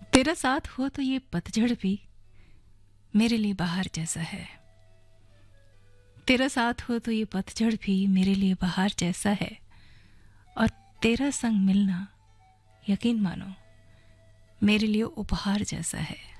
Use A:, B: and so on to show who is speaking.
A: तेरा साथ हो तो ये पतझड़ भी मेरे लिए बाहर जैसा है। तेरा साथ हो तो ये पतझड़ भी मेरे लिए बाहर जैसा है। और तेरा संग मिलना, यकीन मानो, मेरे लिए उपहार जैसा है।